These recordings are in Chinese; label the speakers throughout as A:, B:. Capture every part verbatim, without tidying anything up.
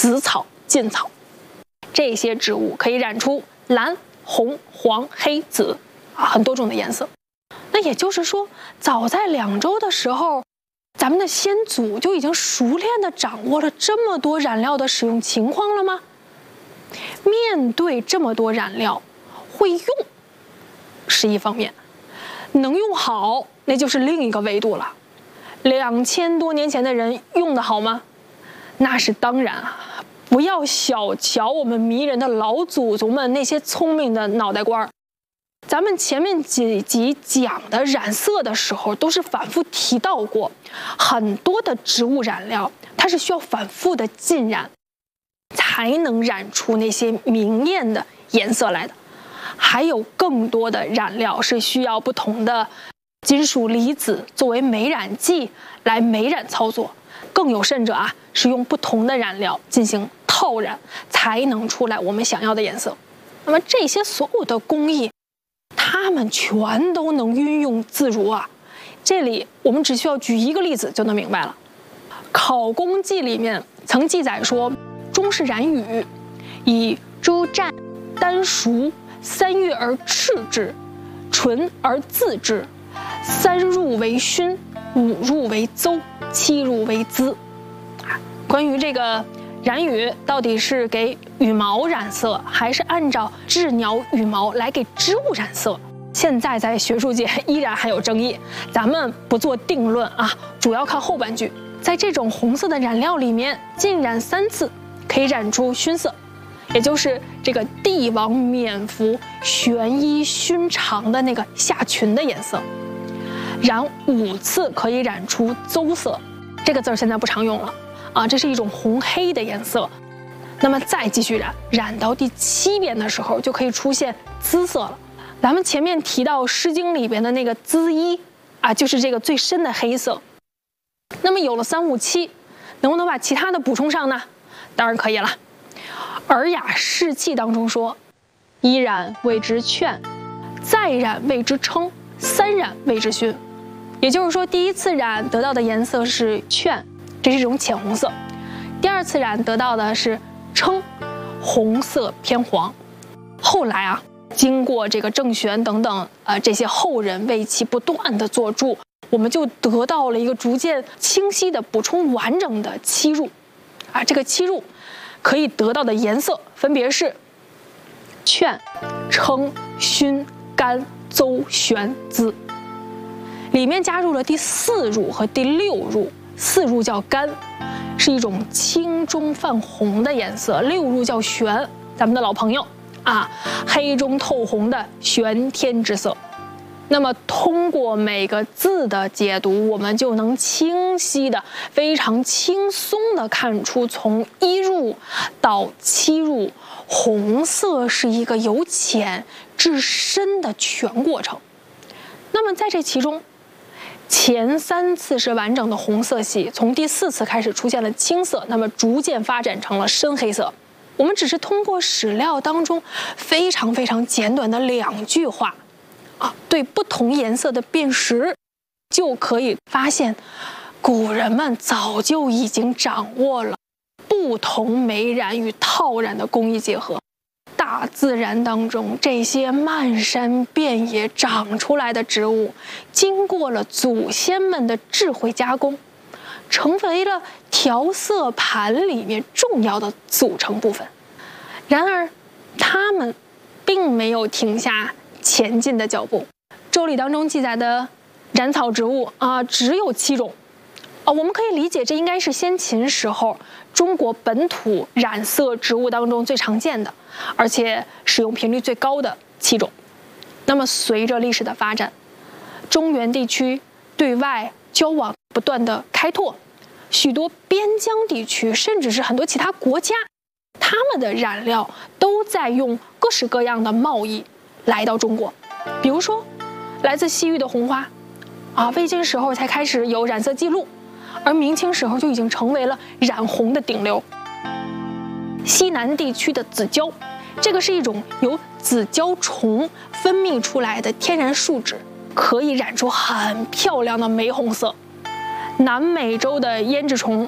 A: 紫草、劲草，这些植物可以染出蓝、红、黄、黑、紫啊很多种的颜色。那也就是说，早在两周的时候，咱们的先祖就已经熟练地掌握了这么多染料的使用情况了吗？面对这么多染料，会用是一方面，能用好那就是另一个维度了。两千多年前的人用得好吗？那是当然啊！不要小瞧我们迷人的老祖宗们那些聪明的脑袋瓜儿。咱们前面几集讲的染色的时候，都是反复提到过，很多的植物染料它是需要反复的浸染，才能染出那些明艳的颜色来的。还有更多的染料是需要不同的金属离子作为美染剂来美染操作，更有甚者啊，是用不同的染料进行套染，才能出来我们想要的颜色。那么这些所有的工艺，它们全都能运用自如啊！这里我们只需要举一个例子就能明白了。《考工记》里面曾记载说，中式染语以朱蘸、丹熟三月而赤之，纯而自制，三入为熏，五入为邹，七入为滋。关于这个染羽到底是给羽毛染色，还是按照鸷鸟羽毛来给织物染色，现在在学术界依然还有争议，咱们不做定论啊，主要看后半句。在这种红色的染料里面，浸染三次可以染出熏色，也就是这个帝王冕服玄衣熏长的那个下裙的颜色。染五次可以染出邹色，这个字儿现在不常用了啊，这是一种红黑的颜色。那么再继续染，染到第七遍的时候就可以出现姿色了。咱们前面提到《诗经》里边的那个姿衣啊，就是这个最深的黑色。那么有了三五七，能不能把其他的补充上呢？当然可以了。《尔雅释器》当中说，一染谓之劝，再染谓之称，三染谓之熏。也就是说，第一次染得到的颜色是劝，这是一种浅红色；第二次染得到的是称，红色偏黄。后来啊，经过这个郑玄等等呃这些后人为其不断的做注，我们就得到了一个逐渐清晰的补充完整的七入。啊，这个七入可以得到的颜色分别是劝、称、熏、干、邹、玄、滋。里面加入了第四入和第六入，四入叫干，是一种青中泛红的颜色；六入叫玄，咱们的老朋友啊，黑中透红的玄天之色。那么通过每个字的解读，我们就能清晰的、非常轻松的看出，从一入到七入，红色是一个由浅至深的全过程。那么在这其中，前三次是完整的红色系，从第四次开始出现了青色，那么逐渐发展成了深黑色。我们只是通过史料当中非常非常简短的两句话啊，对不同颜色的辨识，就可以发现古人们早就已经掌握了不同美染与套染的工艺结合。大自然当中这些漫山遍野长出来的植物，经过了祖先们的智慧加工，成为了调色盘里面重要的组成部分。然而它们并没有停下前进的脚步。周礼当中记载的染草植物啊，只有七种啊，我们可以理解这应该是先秦时候中国本土染色植物当中最常见的，而且使用频率最高的七种。那么随着历史的发展，中原地区对外交往不断的开拓，许多边疆地区甚至是很多其他国家，他们的染料都在用各式各样的贸易来到中国。比如说来自西域的红花啊，魏晋时候才开始有染色记录，而明清时候就已经成为了染红的顶流。西南地区的紫椒，这个是一种由紫椒虫分泌出来的天然树脂，可以染出很漂亮的玫红色。南美洲的胭脂虫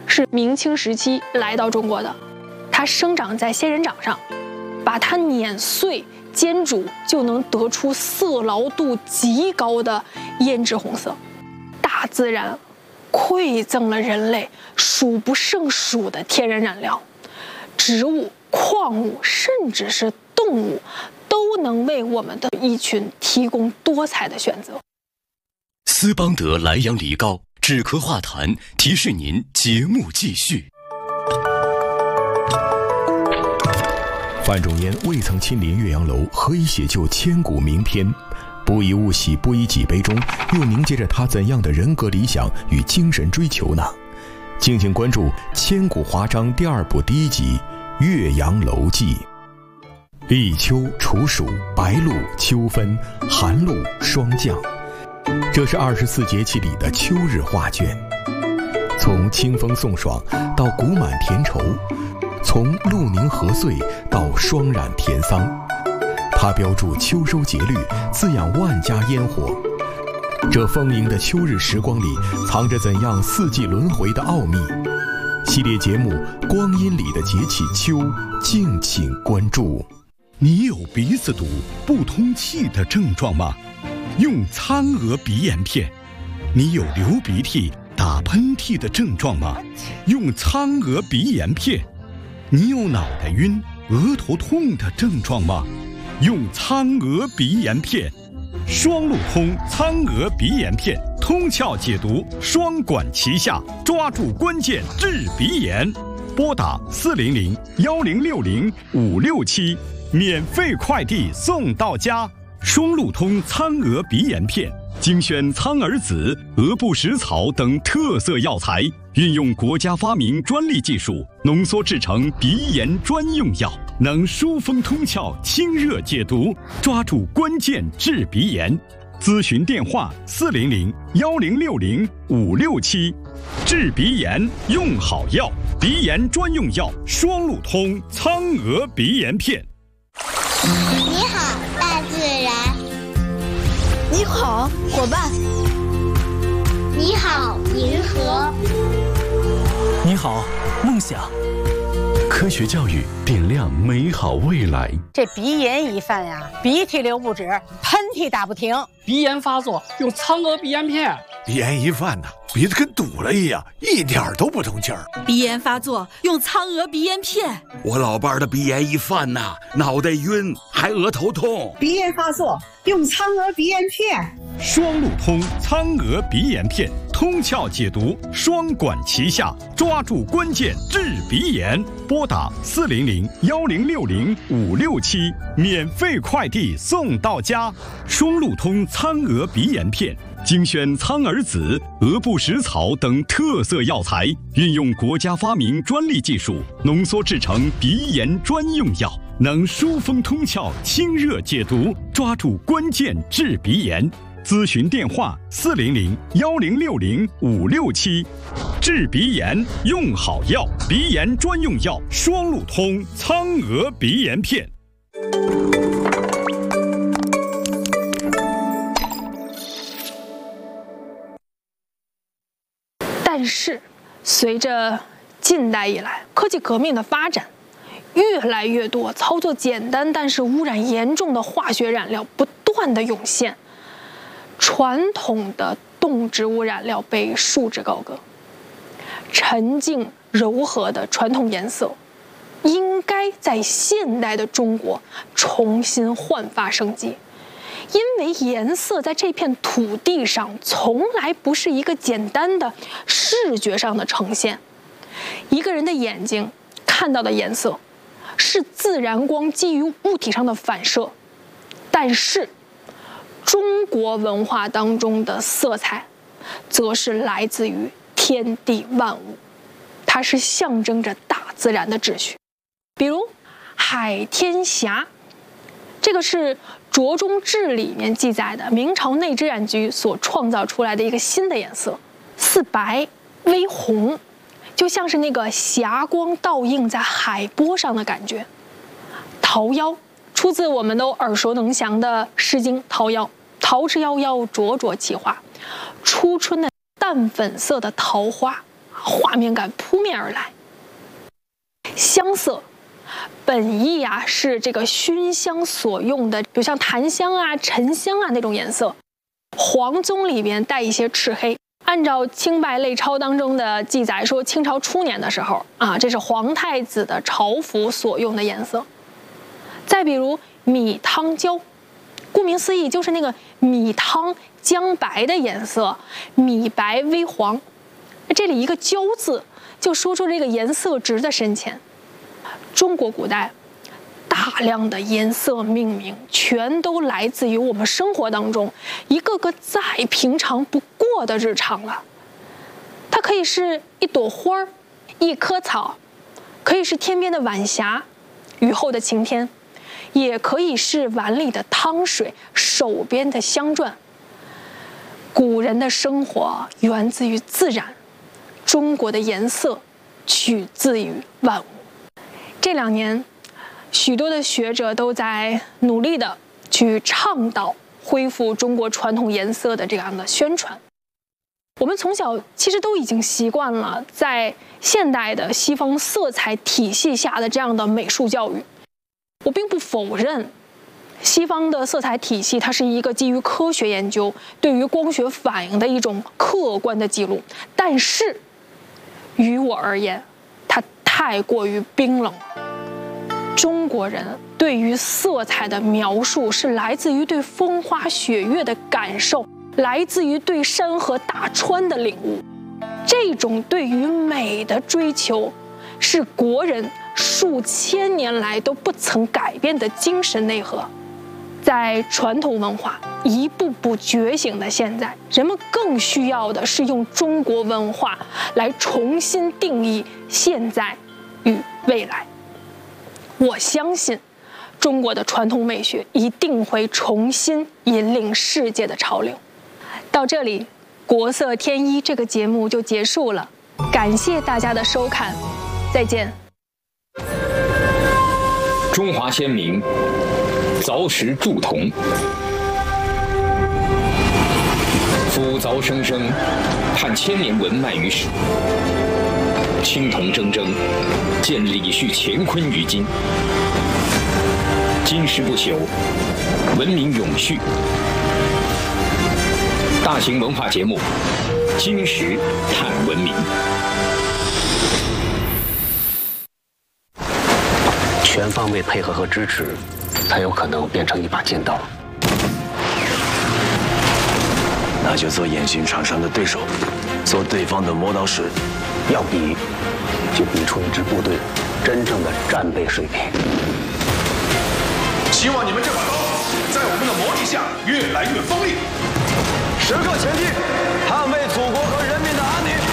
A: 是明清时期来到中国的，它生长在仙人掌上，把它碾碎煎煮就能得出色牢度极高的胭脂红色。大自然馈赠了人类数不胜数的天然染料，植物、矿物，甚至是动物，都能为我们的衣裙提供多彩的选择。
B: 斯邦德莱阳梨膏止咳化痰，提示您节目继续。
C: 范仲淹未曾亲临岳阳楼，何以写就千古名篇？不以物喜，不以己悲中，又凝结着他怎样的人格理想与精神追求呢？敬请关注《千古华章》第二部第一集《岳阳楼记》。立秋、处暑、白露、秋分、寒露、霜降，这是二十四节气里的秋日画卷。从清风送爽到谷满田畴，从露凝禾穗到霜染田桑，它标注秋收节律，滋养万家烟火。这丰盈的秋日时光里，藏着怎样四季轮回的奥秘？系列节目《光阴里的节气秋》，敬请关注。
D: 你有鼻子堵、不通气的症状吗？用苍娥鼻炎片。你有流鼻涕、打喷嚏的症状吗？用苍娥鼻炎片。你有脑袋晕、额头痛的症状吗？用苍娥鼻炎片。双路通苍娥鼻炎片，通窍解毒，双管齐下，抓住关键治鼻炎。拨打四零零幺零六零五六七，免费快递送到家。双路通苍娥鼻炎片，精选苍耳子、鹅不食草等特色药材，运用国家发明专利技术，浓缩制成鼻炎专用药，能疏风通窍、清热解毒，抓住关键治鼻炎。咨询电话：四零零幺零六零五六七。治鼻炎用好药，鼻炎专用药双路通苍娥鼻炎片。
E: 你好，大自然。
F: 你好，伙伴。
E: 你好，银河。
G: 你好，梦想。
B: 科学教育点亮美好未来。
F: 这鼻炎一犯呀，鼻涕流不止，喷嚏打不停。
G: 鼻炎发作用苍娥鼻炎片。
H: 鼻炎一犯呢，鼻子跟堵了一样，一点都不通气儿。
I: 鼻炎发作用苍娥鼻炎片。
J: 我老伴儿的鼻炎一犯呐，脑袋晕，还额头痛。
K: 鼻炎发作用苍娥鼻炎片。
D: 双路通苍娥鼻炎片，通窍解毒，双管齐下，抓住关键治鼻炎。拨打四零零幺零六零五六七，免费快递送到家。双路通苍娥鼻炎片，精选苍耳子、鹅不食草等特色药材，运用国家发明专利技术，浓缩制成鼻炎专用药，能疏风通窍、清热解毒，抓住关键治鼻炎。咨询电话：四零零幺零六零五六七。治鼻炎用好药，鼻炎专用药双路通苍娥鼻炎片。
A: 但是，随着近代以来科技革命的发展，越来越多操作简单但是污染严重的化学染料不断的涌现，传统的动植物染料被束之高阁。沉静柔和的传统颜色，应该在现代的中国重新焕发生机。因为颜色在这片土地上从来不是一个简单的视觉上的呈现。一个人的眼睛看到的颜色是自然光基于物体上的反射，但是中国文化当中的色彩则是来自于天地万物，它是象征着大自然的秩序。比如海天霞，这个是着中志里面记载的明朝内织染局所创造出来的一个新的颜色，似白微红，就像是那个霞光倒映在海波上的感觉。桃夭出自我们都耳熟能详的《诗经·桃夭》，桃之夭夭，灼灼其花。初春的淡粉色的桃花画面感扑面而来。香色本意啊是这个熏香所用的，比如像檀香啊、沉香啊那种颜色。黄棕里边带一些赤黑。按照《清白类钞》当中的记载说，清朝初年的时候啊，这是皇太子的朝服所用的颜色。再比如米汤焦，顾名思义就是那个米汤姜白的颜色，米白微黄。这里一个焦字就说出这个颜色值的深浅。中国古代大量的颜色命名全都来自于我们生活当中一个个再平常不过的日常了。它可以是一朵花儿，一棵草，可以是天边的晚霞，雨后的晴天，也可以是碗里的汤水，手边的香馔。古人的生活源自于自然，中国的颜色取自于万物。这两年许多的学者都在努力的去倡导恢复中国传统颜色的这样的宣传。我们从小其实都已经习惯了在现代的西方色彩体系下的这样的美术教育。我并不否认西方的色彩体系它是一个基于科学研究对于光学反应的一种客观的记录，但是于我而言它太过于冰冷了。中国人对于色彩的描述是来自于对风花雪月的感受，来自于对山河大川的领悟。这种对于美的追求是国人数千年来都不曾改变的精神内核。在传统文化一步步觉醒的现在，人们更需要的是用中国文化来重新定义现在与未来。我相信中国的传统美学一定会重新引领世界的潮流。到这里，国色天一这个节目就结束了，感谢大家的收看，再见。
L: 中华先民凿石铸铜，夫凿生生，探千年文脉于史。青铜铮铮，见李旭乾坤于今。金石不朽，文明永续。大型文化节目《金石探文明》，
M: 全方位配合和支持，才有可能变成一把剑刀。
N: 那就做演训场上的对手，做对方的磨刀石。
M: 要比，就比出一支部队真正的战备水平。
O: 希望你们这把刀在我们的磨砺下越来越锋利。时刻前进，捍卫祖国和人民的安宁。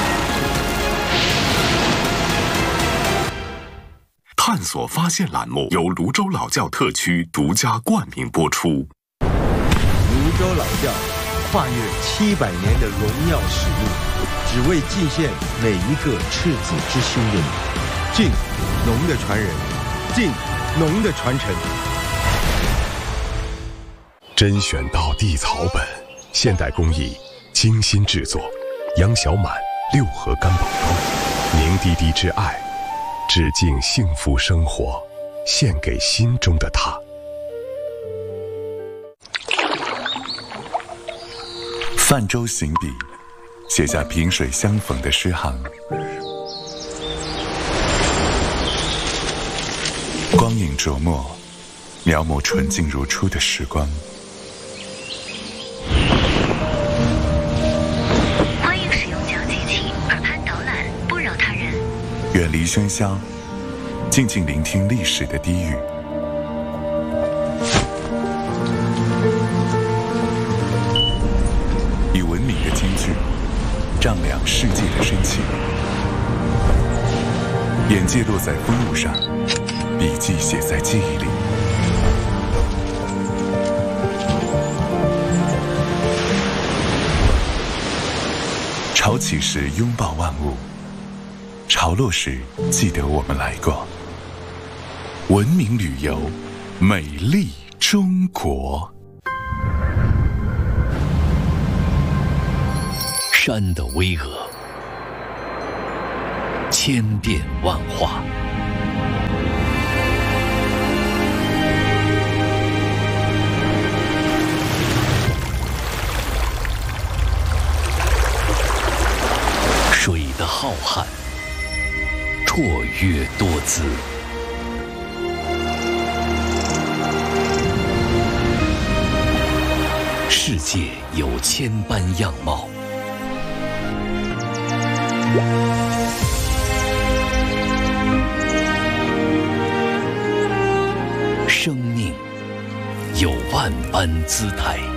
P: 探索发现栏目由泸州老窖特区独家冠名播出。
Q: 泸州老窖跨越七百年的荣耀使命，只为祭献每一个赤子之心的你。敬农的传人，敬农的传承。
C: 甄选到地草本，现代工艺，精心制作。杨小满六合干宝刀，凝滴滴之爱，致敬幸福生活，献给心中的他。
R: 泛舟行笔，写下萍水相逢的诗行。光影琢磨，描摹纯净如初的时光。
S: 欢迎使用讲解器，耳畔导览，不扰他人。
R: 远离喧嚣，静静聆听历史的低语。以文明的金句丈量世界的深情，眼界落在风物上，笔记写在记忆里。潮起时拥抱万物，潮落时记得我们来过。文明旅游，美丽中国。
B: 山的巍峨， 千变万化。水的浩瀚，绰约多姿。世界有千般样貌，生命有万般姿态。